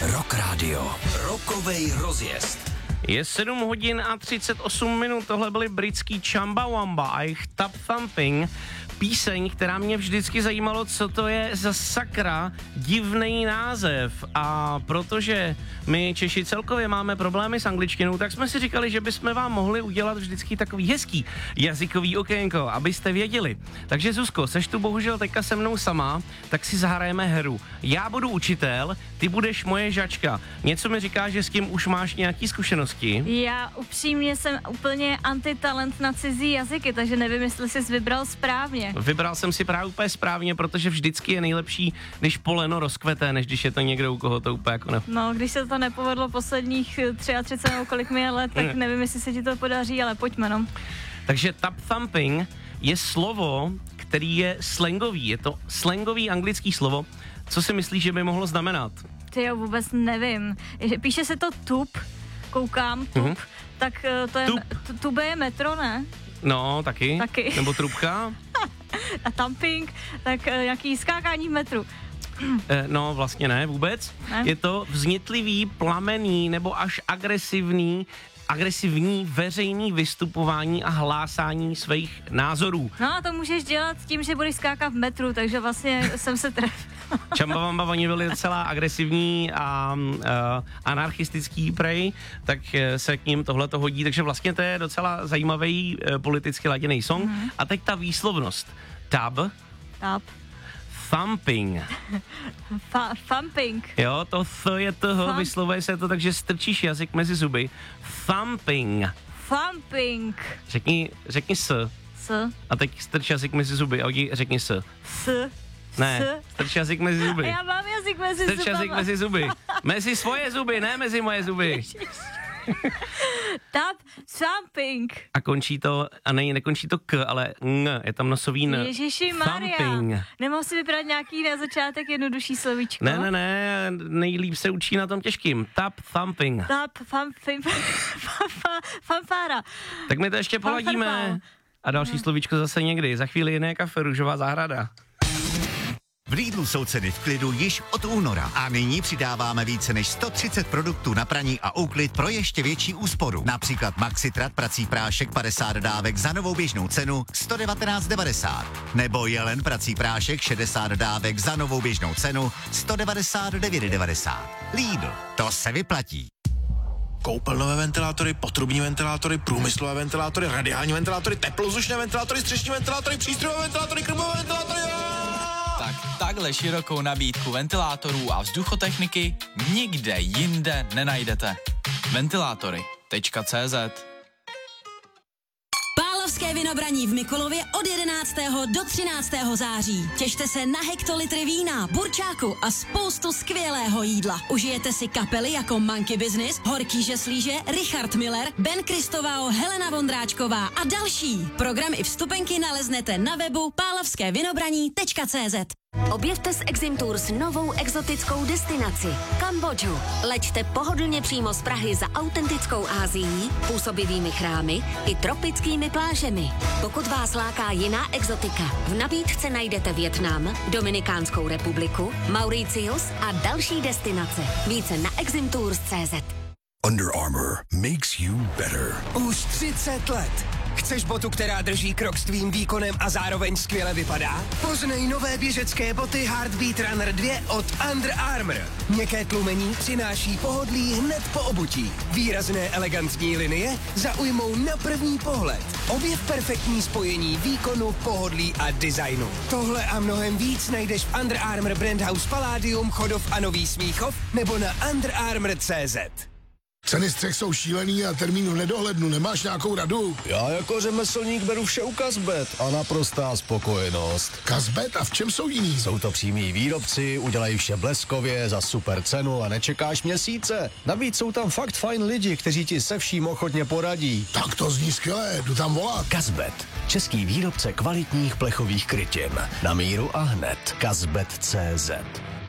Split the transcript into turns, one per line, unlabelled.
Rock Radio. Rokovej rozjezd.
Je 7 hodin a 38 minut, tohle byly britský Chumbawamba a jejich Tap Thumping, píseň, která mě vždycky zajímalo, co to je za sakra divný název. A protože my Češi celkově máme problémy s angličtinou, tak jsme si říkali, že bychom vám mohli udělat vždycky takový hezký jazykový okénko, abyste věděli. Takže Zuzko, seš tu bohužel teďka se mnou sama, tak si zahrajeme hru. Já budu učitel, ty budeš moje žačka. Něco mi říká, že s tím už máš nějaký zkušenosti.
Já upřímně jsem úplně antitalent na cizí jazyky, takže nevím, jestli jsi vybral správně.
Vybral jsem si právě úplně správně, protože vždycky je nejlepší, když poleno rozkvete, než když je to někdo, u koho to úplně jako ne.
No, když se to nepovedlo posledních 33 nebo kolik mi je let, tak nevím, jestli se ti to podaří, ale pojďme, no.
Takže tap thumping je slovo, který je slangový. Je to slangový anglický slovo. Co si myslíš, že by mohlo znamenat?
Ty jo, vůbec nevím. Píše se to tup, koukám, tup, tak to je, tube je metro, ne?
No, taky. Nebo trubka.
A thumping, tak nějaký skákání v metru.
No, vlastně ne, vůbec. Ne? Je to vznětlivý, plamený nebo až agresivní veřejný vystupování a hlásání svých názorů.
No a to můžeš dělat tím, že budeš skákat v metru, takže vlastně jsem se trefil.
Chumbawamba, oni byli docela agresivní a anarchistický prej, tak se k ním tohleto hodí, takže vlastně to je docela zajímavý politicky laděný song. A teď ta výslovnost. Tap. Thumping.
Thumping.
Jo, to je toho, vyslovuje se to tak, že strčíš jazyk mezi zuby. Thumping. Řekni s. A teď strč jazyk mezi zuby a řekni s. Ne, strč jazyk mezi zuby.
Já mám jazyk mezi zuby.
Strč jazyk mezi zuby. Mezi svoje zuby, ne mezi moje zuby.
Tap thumping.
A končí to, a nekončí to k, ale n, je tam nosový n.
Ježiši Maria. Nemohl si vybrat nějaký na začátek jednodušší slovíčko?
Ne, nejlíp se učí na tom těžkým. Tap thumping.
Tap thumping. Fanfára.
Tak my to ještě poladíme. A další slovíčko zase někdy. Za chvíli jiné kafe, Růžová zahrada.
V Lidlu jsou ceny v klidu již od února a nyní přidáváme více než 130 produktů na praní a úklid pro ještě větší úsporu. Například Maxitrat prací prášek 50 dávek za novou běžnou cenu 119,90. Nebo Jelen prací prášek 60 dávek za novou běžnou cenu 199,90. Lidl, to se vyplatí.
Koupelnové ventilátory, potrubní ventilátory, průmyslové ventilátory, radiální ventilátory, teplozdušné ventilátory, střešní ventilátory, přístrojové ventilátory, krmové ventilátory.
Takhle širokou nabídku ventilátorů a vzduchotechniky nikde jinde nenajdete. Ventilátory.cz.
Pálavské vinobraní v Mikulově od 11. do 13. září. Těšte se na hektolitry vína, burčáku a spoustu skvělého jídla. Užijete si kapely jako Monkey Business, Horký žeslíže, Richard Miller, Ben Kristovao, Helena Vondráčková a další. Program i vstupenky naleznete na webu pálavskévinobraní.cz.
Objevte s Exim Tours novou exotickou destinaci Kambodžu. Leďte pohodlně přímo z Prahy za autentickou Ázií, působivými chrámy i tropickými plážemi. Pokud vás láká jiná exotika, v nabídce najdete Vietnam, Dominikánskou republiku, Mauritius a další destinace. Více na eximtours.cz.
Under Armour makes you better.
Už 30 let. Chceš botu, která drží krok s tvým výkonem a zároveň skvěle vypadá? Poznej nové běžecké boty Heartbeat Runner 2 od Under Armour. Měkké tlumení přináší pohodlí hned po obutí. Výrazné elegantní linie zaujmou na první pohled. Objev perfektní spojení výkonu, pohodlí a designu. Tohle a mnohem víc najdeš v Under Armour Brand House Palladium, Chodov a Nový Smíchov nebo na underarmour.cz.
Ceny střech jsou šílený a termínu nedohlednu. Nemáš nějakou radu?
Já jako řemeslník beru vše u Kazbet a naprostá spokojenost.
Kazbet? A v čem jsou jiný?
Jsou to přímí výrobci, udělají vše bleskově, za super cenu a nečekáš měsíce. Navíc jsou tam fakt fajn lidi, kteří ti se vším ochotně poradí.
Tak to zní skvěle, jdu tam volat.
Kazbet, český výrobce kvalitních plechových krytin. Na míru a hned. Kazbet.cz.